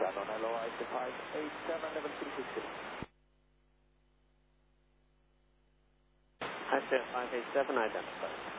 on LOI 587, level 360. I said 587 identified.